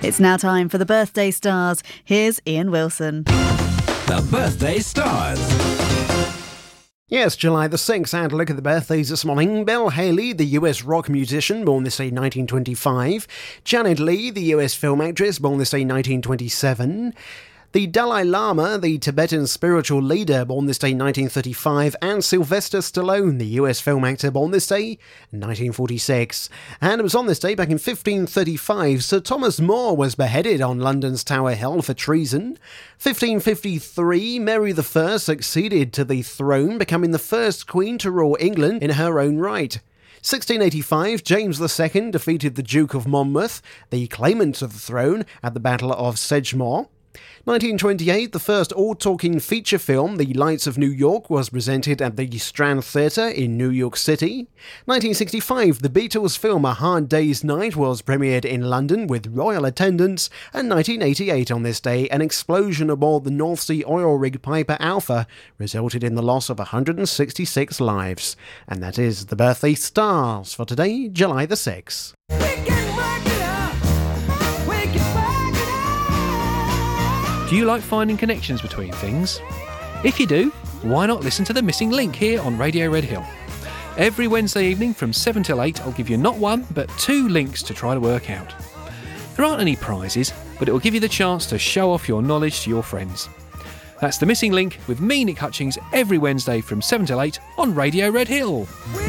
It's now time for the Birthday Stars. Here's Ian Wilson. The Birthday Stars. Yes, July the 6th, and look at the birthdays this morning. Bill Haley, the US rock musician, born this day 1925. Janet Leigh, the US film actress, born this day 1927. The Dalai Lama, the Tibetan spiritual leader, born this day 1935, and Sylvester Stallone, the US film actor, born this day 1946. And it was on this day back in 1535, Sir Thomas More was beheaded on London's Tower Hill for treason. 1553, Mary I succeeded to the throne, becoming the first queen to rule England in her own right. 1685, James II defeated the Duke of Monmouth, the claimant of the throne, at the Battle of Sedgemoor. 1928, the first all-talking feature film, The Lights of New York, was presented at the Strand Theatre in New York City. 1965, the Beatles film A Hard Day's Night was premiered in London with royal attendance. And 1988, on this day, an explosion aboard the North Sea oil rig Piper Alpha resulted in the loss of 166 lives. And that is the Birthday Stars for today, July the 6th. Do you like finding connections between things? If you do, why not listen to The Missing Link here on Radio Red Hill? Every Wednesday evening from 7 till 8, I'll give you not one, but 2 links to try to work out. There aren't any prizes, but it will give you the chance to show off your knowledge to your friends. That's The Missing Link with me, Nick Hutchings, every Wednesday from 7 till 8 on Radio Red Hill.